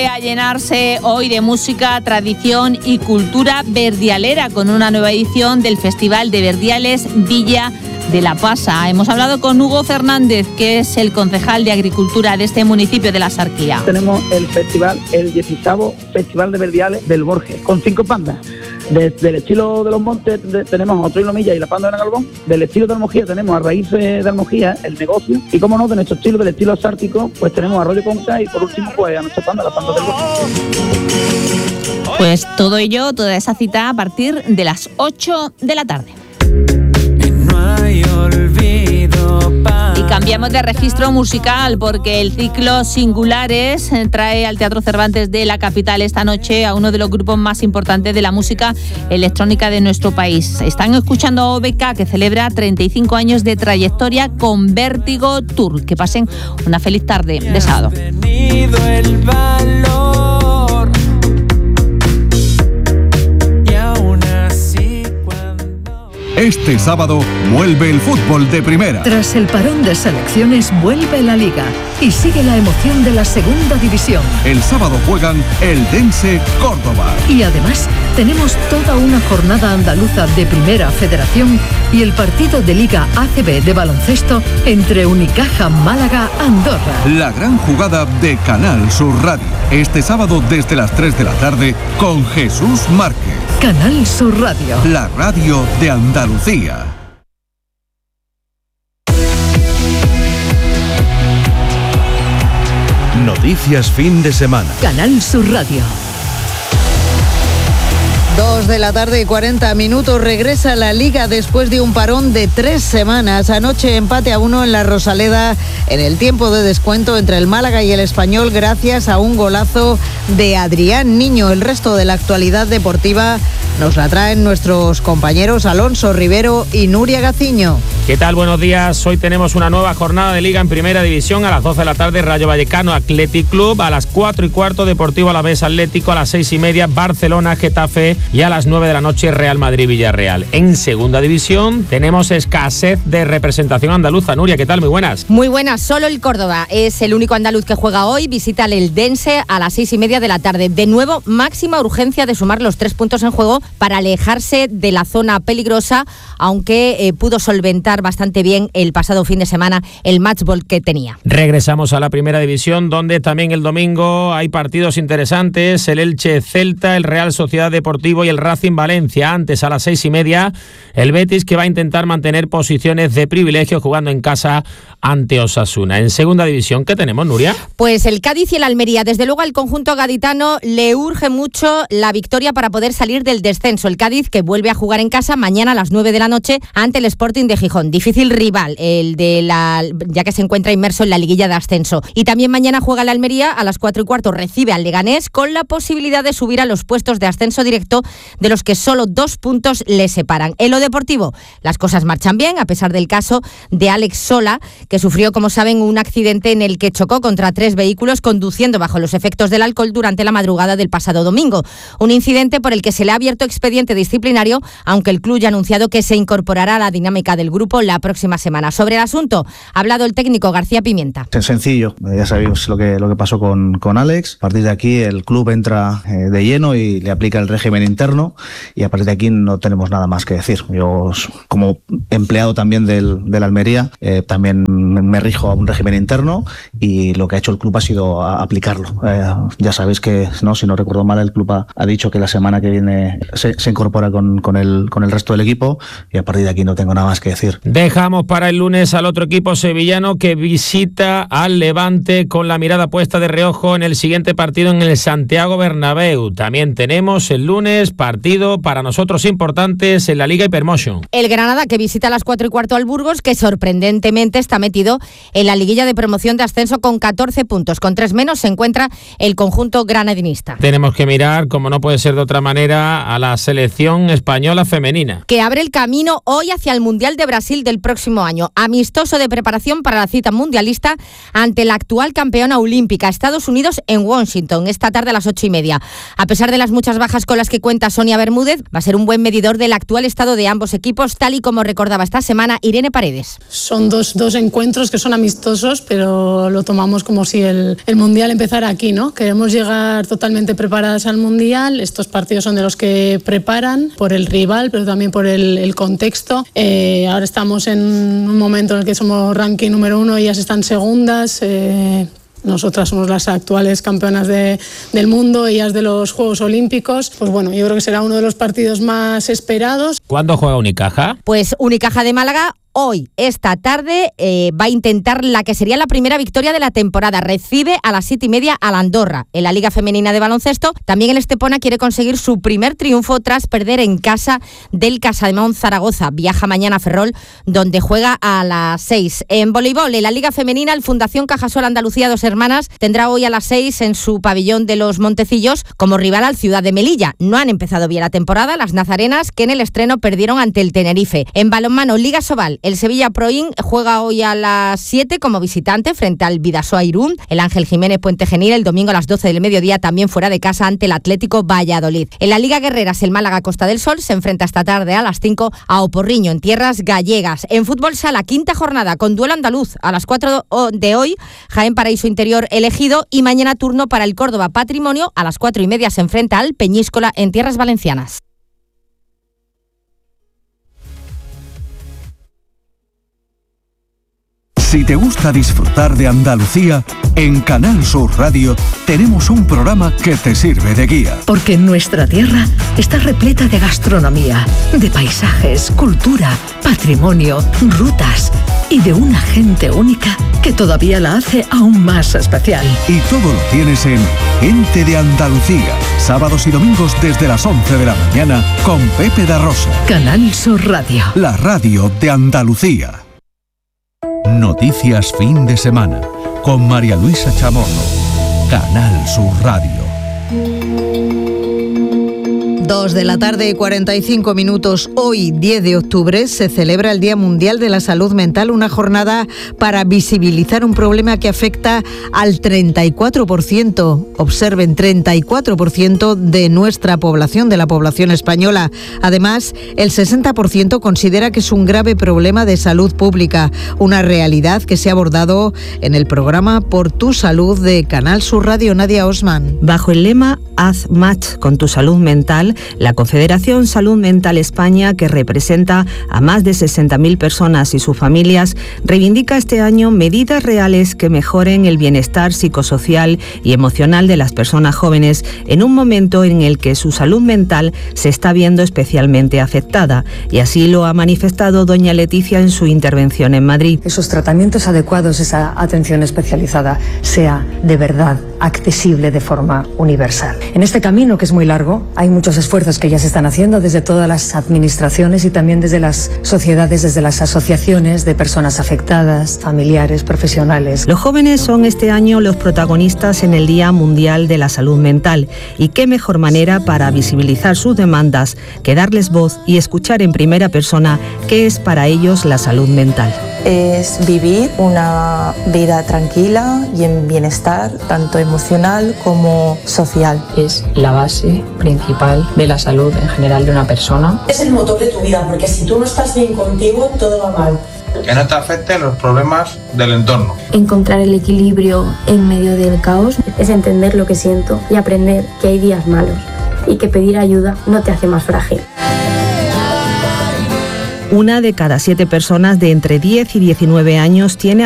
vuelve a llenarse hoy de música, tradición y cultura verdialera con una nueva edición del Festival de Verdiales Villa de la Pasa. Hemos hablado con Hugo Fernández, que es el concejal de Agricultura de este municipio de La Sarquía. Tenemos el festival, el 16º Festival de Verdiales del Borges, con 5 pandas. Del estilo de los Montes tenemos a Otroilo Milla y la Panda de Nagalbón. Del estilo de Almojía tenemos a Raíces de Almojía, el negocio. Y como no, de nuestro estilo, del estilo sártico, pues tenemos a Arroyo Conca y por último pues a nuestra panda, la Panda del Borges. Pues todo ello, toda esa cita a partir de las 8 de la tarde. Y cambiamos de registro musical porque el ciclo Singulares trae al Teatro Cervantes de la capital esta noche a uno de los grupos más importantes de la música electrónica de nuestro país. Están escuchando a OBK, que celebra 35 años de trayectoria con Vértigo Tour. Que pasen una feliz tarde de sábado. Este sábado vuelve el fútbol de primera. Tras el parón de selecciones vuelve la Liga y sigue la emoción de la segunda división. El sábado juegan el Dense Córdoba. Y además tenemos toda una jornada andaluza de Primera Federación y el partido de Liga ACB de baloncesto entre Unicaja Málaga Andorra. La gran jugada de Canal Sur Radio. Este sábado desde las 3 de la tarde con Jesús Márquez. Canal Sur Radio. La radio de Andalucía. Noticias fin de semana. Canal Sur Radio. 2 de la tarde y 40 minutos. Regresa la Liga después de un parón de 3 semanas. Anoche empate a 1 en la Rosaleda en el tiempo de descuento entre el Málaga y el Español gracias a un golazo de Adrián Niño. El resto de la actualidad deportiva nos la traen nuestros compañeros Alonso Rivero y Nuria Gaciño. ¿Qué tal? Buenos días. Hoy tenemos una nueva jornada de Liga en Primera División. A las 12 de la tarde Rayo Vallecano Athletic Club, a las 4:15 Deportivo Alavés Atlético, a las 6:30 Barcelona Getafe y a las 9 de la noche Real Madrid Villarreal. En Segunda División tenemos escasez de representación andaluza. Nuria, ¿qué tal? Muy buenas. Muy buenas. Solo el Córdoba es el único andaluz que juega hoy. Visita el Eldense a las 6:30 de la tarde. De nuevo, máxima urgencia de sumar los 3 puntos en juego para alejarse de la zona peligrosa, aunque pudo solventar bastante bien el pasado fin de semana el matchball que tenía. Regresamos a la Primera División, donde también el domingo hay partidos interesantes. El Elche Celta, el Real Sociedad Deportivo y el Racing Valencia. Antes, a las 6:30, el Betis, que va a intentar mantener posiciones de privilegio jugando en casa ante Osasuna. En Segunda División, ¿qué tenemos, Nuria? Pues el Cádiz y el Almería. Desde luego al conjunto gaditano le urge mucho la victoria para poder salir del descenso. El Cádiz, que vuelve a jugar en casa mañana a las 9 de la noche ante el Sporting de Gijón. Difícil rival, ya que se encuentra inmerso en la liguilla de ascenso. Y también mañana juega el Almería a las 4:15, recibe al Leganés con la posibilidad de subir a los puestos de ascenso directo, de los que solo 2 puntos le separan. En lo deportivo, las cosas marchan bien, a pesar del caso de Alex Sola, que sufrió, como saben, un accidente en el que chocó contra 3 vehículos conduciendo bajo los efectos del alcohol durante la madrugada del pasado domingo. Un incidente por el que se le ha abierto expediente disciplinario, aunque el club ya ha anunciado que se incorporará a la dinámica del grupo la próxima semana. Sobre el asunto ha hablado el técnico García Pimienta. Es sencillo, ya sabéis lo que pasó con Alex. A partir de aquí el club entra de lleno y le aplica el régimen interno, y a partir de aquí no tenemos nada más que decir. Yo, como empleado también del Almería, también me rijo a un régimen interno, y lo que ha hecho el club ha sido aplicarlo. Ya sabéis que, si no recuerdo mal, el club ha dicho que la semana que viene se incorpora con el resto del equipo, y a partir de aquí no tengo nada más que decir. Dejamos para el lunes al otro equipo sevillano que visita al Levante con la mirada puesta de reojo en el siguiente partido en el Santiago Bernabéu. También tenemos el lunes partido para nosotros importantes en la Liga Hypermotion. El Granada, que visita a las 4:15 al Burgos, que sorprendentemente está metido en la liguilla de promoción de ascenso con 14 puntos. Con 3 menos se encuentra el conjunto granadinista. Tenemos que mirar, como no puede ser de otra manera, a la selección española femenina, que abre el camino hoy hacia el Mundial de Brasil del próximo año. Amistoso de preparación para la cita mundialista ante la actual campeona olímpica, Estados Unidos, en Washington, esta tarde a las 8:30. A pesar de las muchas bajas con las que cuenta Sonia Bermúdez, va a ser un buen medidor del actual estado de ambos equipos, tal y como recordaba esta semana Irene Paredes. Son dos encuentros que son amistosos, pero lo tomamos como si el Mundial empezara aquí, ¿no? Queremos llegar totalmente preparadas al Mundial. Estos partidos son de los que preparan por el rival, pero también por el contexto. Ahora estamos en un momento en el que somos ranking número 1 y ellas están segundas. Nosotras somos las actuales campeonas del mundo, ellas de los Juegos Olímpicos. Pues bueno, yo creo que será uno de los partidos más esperados. ¿Cuándo juega Unicaja? Pues Unicaja de Málaga hoy, esta tarde, va a intentar la que sería la primera victoria de la temporada. Recibe a las 7:30 al Andorra. En la Liga Femenina de Baloncesto, también el Estepona quiere conseguir su primer triunfo tras perder en casa del Casademón Zaragoza. Viaja mañana a Ferrol, donde juega a las 6. En voleibol, en la Liga Femenina, el Fundación Cajasol Andalucía Dos Hermanas tendrá hoy a las 6 en su pabellón de los Montecillos como rival al Ciudad de Melilla. No han empezado bien la temporada las nazarenas, que en el estreno perdieron ante el Tenerife. En balonmano, Liga Sobal, el Sevilla Proin juega hoy a las 7 como visitante frente al Bidasoa Irún. El Ángel Jiménez Puente Genil el domingo a las 12 del mediodía también fuera de casa ante el Atlético Valladolid. En la Liga Guerreras, el Málaga Costa del Sol se enfrenta esta tarde a las 5 a Oporriño en tierras gallegas. En fútbol sala, quinta jornada con duelo andaluz a las 4 de hoy, Jaén Paraíso Interior Elegido, y mañana turno para el Córdoba Patrimonio. A las 4:30 se enfrenta al Peñíscola en tierras valencianas. Si te gusta disfrutar de Andalucía, en Canal Sur Radio tenemos un programa que te sirve de guía. Porque nuestra tierra está repleta de gastronomía, de paisajes, cultura, patrimonio, rutas y de una gente única que todavía la hace aún más especial. Y todo lo tienes en Gente de Andalucía, sábados y domingos desde las 11 de la mañana con Pepe da Rosa. Canal Sur Radio. La radio de Andalucía. Noticias fin de semana con María Luisa Chamorro. Canal Sur Radio. 2 de la tarde, 45 minutos. Hoy, 10 de octubre, se celebra el Día Mundial de la Salud Mental, una jornada para visibilizar un problema que afecta al 34%, observen, 34% de nuestra población, de la población española. Además, el 60% considera que es un grave problema de salud pública, una realidad que se ha abordado en el programa Por tu Salud de Canal Sur Radio. Nadia Osman. Bajo el lema Haz match con tu salud mental, la Confederación Salud Mental España, que representa a más de 60.000 personas y sus familias, reivindica este año medidas reales que mejoren el bienestar psicosocial y emocional de las personas jóvenes en un momento en el que su salud mental se está viendo especialmente afectada. Y así lo ha manifestado doña Leticia en su intervención en Madrid. Esos tratamientos adecuados, esa atención especializada, sea de verdad accesible de forma universal. En este camino, que es muy largo, hay muchos esfuerzos que ya se están haciendo desde todas las administraciones y también desde las sociedades, desde las asociaciones de personas afectadas, familiares, profesionales. Los jóvenes son este año los protagonistas en el Día Mundial de la Salud Mental, y qué mejor manera para visibilizar sus demandas que darles voz y escuchar en primera persona qué es para ellos la salud mental. Es vivir una vida tranquila y en bienestar, tanto emocional como social. Es la base principal de la salud en general de una persona. Es el motor de tu vida, porque si tú no estás bien contigo, todo va mal. Que no te afecten los problemas del entorno. Encontrar el equilibrio en medio del caos es entender lo que siento y aprender que hay días malos y que pedir ayuda no te hace más frágil. 1 de cada 7 personas de entre 10 y 19 años tiene